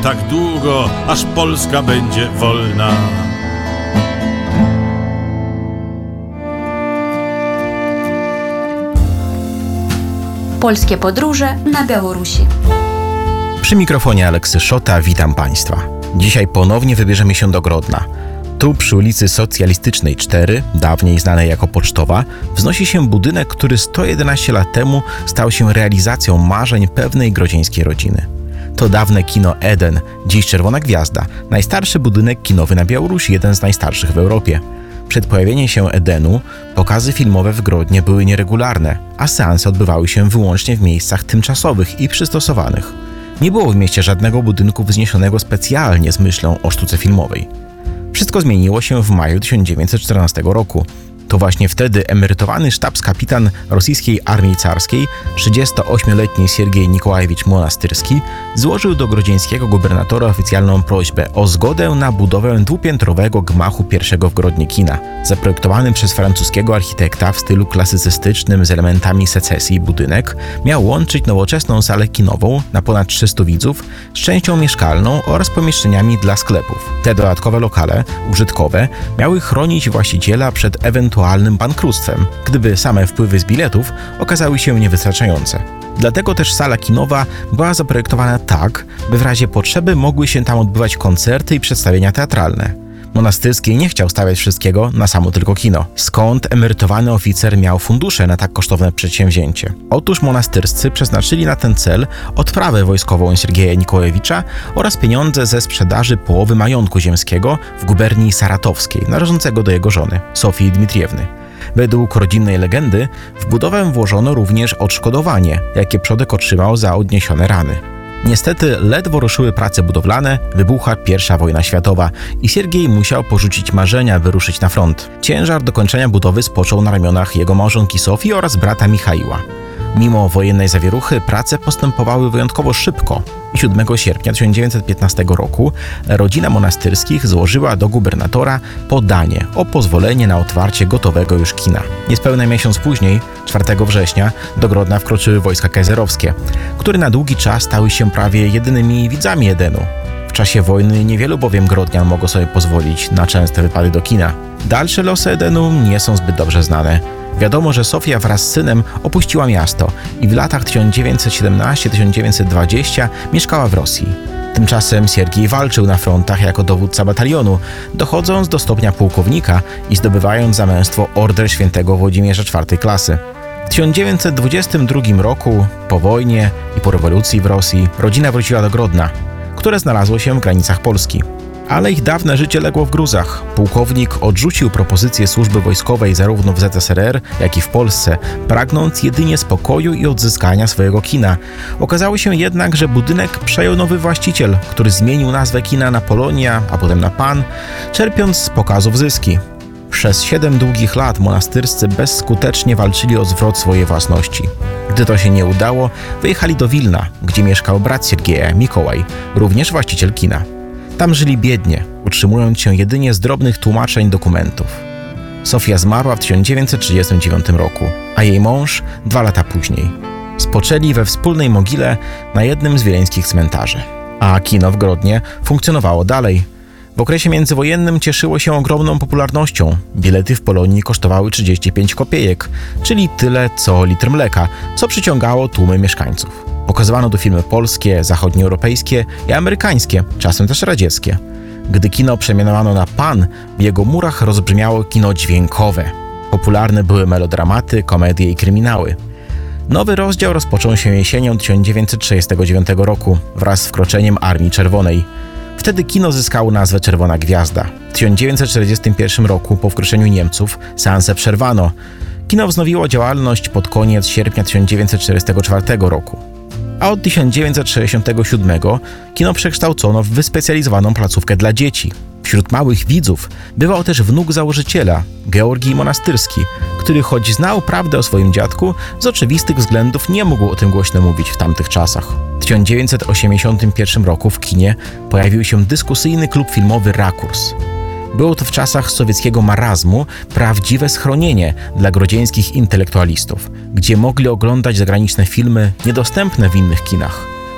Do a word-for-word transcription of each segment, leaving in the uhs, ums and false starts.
tak długo, aż Polska będzie wolna. Polskie podróże na Białorusi. Przy mikrofonie Aleksy Szota, witam Państwa. Dzisiaj ponownie wybierzemy się do Grodna. Tu przy ulicy Socjalistycznej cztery, dawniej znanej jako Pocztowa, wznosi się budynek, który sto jedenaście lat temu stał się realizacją marzeń pewnej grodzieńskiej rodziny. To dawne kino Eden, dziś Czerwona Gwiazda, najstarszy budynek kinowy na Białorusi, jeden z najstarszych w Europie. Przed pojawieniem się Edenu pokazy filmowe w Grodnie były nieregularne, a seanse odbywały się wyłącznie w miejscach tymczasowych i przystosowanych. Nie było w mieście żadnego budynku wzniesionego specjalnie z myślą o sztuce filmowej. Wszystko zmieniło się w maju tysiąc dziewięćset czternastego roku. To właśnie wtedy emerytowany sztabskapitan rosyjskiej armii carskiej, trzydziestoośmioletni Siergiej Nikołajewicz Monastyrski, złożył do grodzieńskiego gubernatora oficjalną prośbę o zgodę na budowę dwupiętrowego gmachu pierwszego w Grodnie kina. Zaprojektowany przez francuskiego architekta w stylu klasycystycznym z elementami secesji budynek miał łączyć nowoczesną salę kinową na ponad trzystu widzów z częścią mieszkalną oraz pomieszczeniami dla sklepów. Te dodatkowe lokale, użytkowe, miały chronić właściciela przed ewentualnym bankructwem, gdyby same wpływy z biletów okazały się niewystarczające. Dlatego też sala kinowa była zaprojektowana tak, by w razie potrzeby mogły się tam odbywać koncerty i przedstawienia teatralne. Monastyrski nie chciał stawiać wszystkiego na samo tylko kino. Skąd emerytowany oficer miał fundusze na tak kosztowne przedsięwzięcie? Otóż monastyrscy przeznaczyli na ten cel odprawę wojskową Siergieja Nikołajewicza oraz pieniądze ze sprzedaży połowy majątku ziemskiego w guberni saratowskiej, należącego do jego żony, Sofii Dmitriewny. Według rodzinnej legendy w budowę włożono również odszkodowanie, jakie przodek otrzymał za odniesione rany. Niestety ledwo ruszyły prace budowlane, wybuchła pierwsza wojna światowa i Siergiej musiał porzucić marzenia, by ruszyć na front. Ciężar dokończenia budowy spoczął na ramionach jego małżonki Sofii oraz brata Michaiła. Mimo wojennej zawieruchy prace postępowały wyjątkowo szybko i siódmego sierpnia tysiąc dziewięćset piętnastego roku rodzina Monastyrskich złożyła do gubernatora podanie o pozwolenie na otwarcie gotowego już kina. Niespełna miesiąc później, czwartego września, do Grodna wkroczyły wojska kajzerowskie, które na długi czas stały się prawie jedynymi widzami Edenu. W czasie wojny niewielu bowiem Grodnian mogło sobie pozwolić na częste wypady do kina. Dalsze losy Edenu nie są zbyt dobrze znane. Wiadomo, że Sofia wraz z synem opuściła miasto i w latach tysiąc dziewięćset siedemnastego do tysiąc dziewięćset dwudziestego mieszkała w Rosji. Tymczasem Siergiej walczył na frontach jako dowódca batalionu, dochodząc do stopnia pułkownika i zdobywając za męstwo Order Świętego Włodzimierza czwartej klasy. W tysiąc dziewięćset dwudziestym drugim roku, po wojnie i po rewolucji w Rosji, rodzina wróciła do Grodna, które znalazło się w granicach Polski. Ale ich dawne życie legło w gruzach. Pułkownik odrzucił propozycję służby wojskowej zarówno w Z S R R, jak i w Polsce, pragnąc jedynie spokoju i odzyskania swojego kina. Okazało się jednak, że budynek przejął nowy właściciel, który zmienił nazwę kina na Polonia, a potem na Pan, czerpiąc z pokazów zyski. Przez siedem długich lat monastyrscy bezskutecznie walczyli o zwrot swojej własności. Gdy to się nie udało, wyjechali do Wilna, gdzie mieszkał brat Siergieja, Mikołaj, również właściciel kina. Tam żyli biednie, utrzymując się jedynie z drobnych tłumaczeń dokumentów. Sofia zmarła w tysiąc dziewięćset trzydziestym dziewiątym roku, a jej mąż dwa lata później. Spoczęli we wspólnej mogile na jednym z wileńskich cmentarzy. A kino w Grodnie funkcjonowało dalej. W okresie międzywojennym cieszyło się ogromną popularnością. Bilety w Polonii kosztowały trzydzieści pięć kopiejek, czyli tyle co litr mleka, co przyciągało tłumy mieszkańców. Pokazywano tu filmy polskie, zachodnioeuropejskie i amerykańskie, czasem też radzieckie. Gdy kino przemianowano na Pan, w jego murach rozbrzmiało kino dźwiękowe. Popularne były melodramaty, komedie i kryminały. Nowy rozdział rozpoczął się jesienią tysiąc dziewięćset trzydziestego dziewiątego roku wraz z wkroczeniem Armii Czerwonej. Wtedy kino zyskało nazwę Czerwona Gwiazda. W tysiąc dziewięćset czterdziestym pierwszym roku, po wkroczeniu Niemców, seanse przerwano. Kino wznowiło działalność pod koniec sierpnia tysiąc dziewięćset czterdziestego czwartego roku. A od tysiąc dziewięćset sześćdziesiątego siódmego kino przekształcono w wyspecjalizowaną placówkę dla dzieci. Wśród małych widzów bywał też wnuk założyciela, Georgij Monastyrski, który choć znał prawdę o swoim dziadku, z oczywistych względów nie mógł o tym głośno mówić w tamtych czasach. W tysiąc dziewięćset osiemdziesiątym pierwszym roku w kinie pojawił się dyskusyjny klub filmowy Rakurs. Było to w czasach sowieckiego marazmu prawdziwe schronienie dla grodzieńskich intelektualistów, gdzie mogli oglądać zagraniczne filmy niedostępne w innych kinach.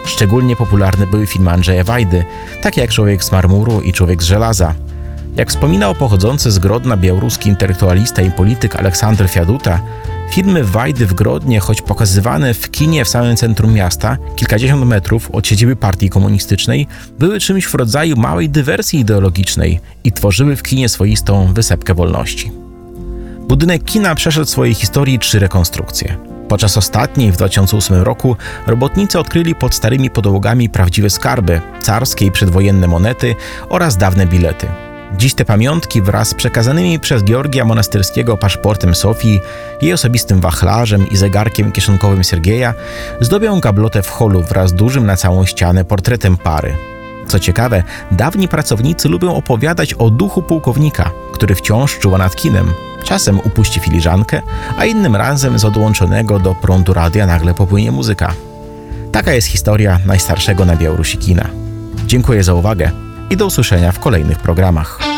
Szczególnie popularne były filmy Andrzeja Wajdy, takie jak Człowiek z marmuru i Człowiek z żelaza. Jak wspominał pochodzący z Grodna białoruski intelektualista i polityk Aleksandr Fiaduta, filmy Wajdy w Grodnie, choć pokazywane w kinie w samym centrum miasta, kilkadziesiąt metrów od siedziby partii komunistycznej, były czymś w rodzaju małej dywersji ideologicznej i tworzyły w kinie swoistą wysepkę wolności. Budynek kina przeszedł w swojej historii trzy rekonstrukcje. Podczas ostatniej w dwa tysiące ósmym roku robotnicy odkryli pod starymi podłogami prawdziwe skarby, carskie i przedwojenne monety oraz dawne bilety. Dziś te pamiątki wraz z przekazanymi przez Georgia Monastyrskiego paszportem Sofii, jej osobistym wachlarzem i zegarkiem kieszonkowym Sergieja zdobią gablotę w holu wraz z dużym na całą ścianę portretem pary. Co ciekawe, dawni pracownicy lubią opowiadać o duchu pułkownika, który wciąż czuwa nad kinem. Czasem upuści filiżankę, a innym razem z odłączonego do prądu radia nagle popłynie muzyka. Taka jest historia najstarszego na Białorusi kina. Dziękuję za uwagę i do usłyszenia w kolejnych programach.